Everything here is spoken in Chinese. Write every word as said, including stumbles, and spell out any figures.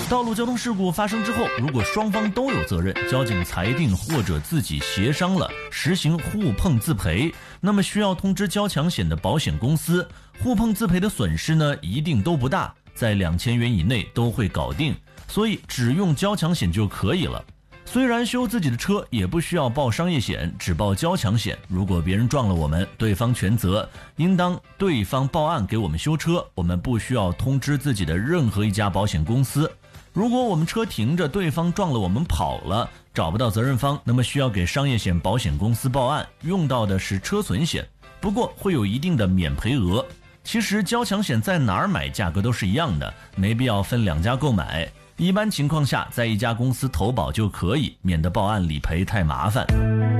道路交通事故发生之后，如果双方都有责任，交警裁定或者自己协商了实行互碰自赔，那么需要通知交强险的保险公司。互碰自赔的损失呢，一定都不大，在两千元以内都会搞定，所以只用交强险就可以了。虽然修自己的车也不需要报商业险，只报交强险，如果别人撞了我们，对方全责，应当对方报案给我们修车，我们不需要通知自己的任何一家保险公司。如果我们车停着，对方撞了我们跑了，找不到责任方，那么需要给商业险保险公司报案，用到的是车损险，不过会有一定的免赔额。其实交强险在哪儿买价格都是一样的，没必要分两家购买，一般情况下在一家公司投保就可以，免得报案理赔太麻烦。